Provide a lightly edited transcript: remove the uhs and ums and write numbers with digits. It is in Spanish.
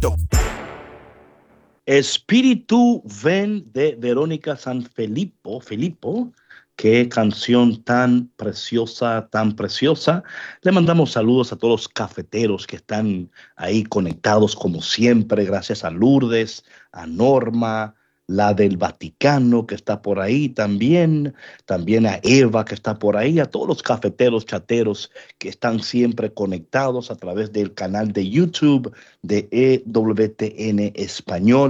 Espíritu ven de Verónica Filipo, qué canción tan preciosa, tan preciosa. Le mandamos saludos a todos los cafeteros que están ahí conectados como siempre, gracias a Lourdes, a Norma, la del Vaticano que está por ahí también a Eva que está por ahí, a todos los cafeteros, chateros que están siempre conectados a través del canal de YouTube de EWTN Español.